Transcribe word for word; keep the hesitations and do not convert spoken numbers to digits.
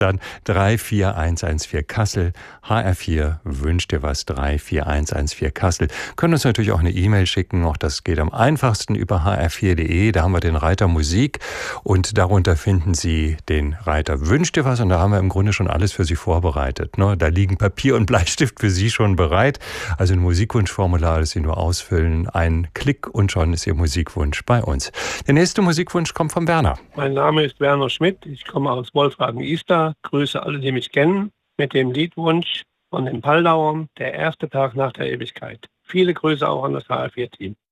Dann drei vier eins eins vier Kassel, H R vier wünscht dir was, drei vier eins eins vier Kassel. Können uns natürlich auch eine E-Mail schicken, auch das geht am einfachsten über h r vier punkt d e, da haben wir den Reiter Musik und darunter finden Sie den Reiter Wünscht dir was und da haben wir im Grunde schon alles für Sie vorbereitet. Ne? Da liegen Papier und Bleistift für Sie schon bereit, also ein Musikwunschformular, das Sie nur ausfüllen, ein Klick und schon ist Ihr Musikwunsch bei uns. Der nächste Musikwunsch kommt von Werner. Mein Name ist Werner Schmidt, ich komme aus Wolfragen-Isar, grüße alle, die mich kennen, mit dem Liedwunsch von den Paldauern, der erste Tag nach der Ewigkeit. Viele Grüße auch an das H R vier Team.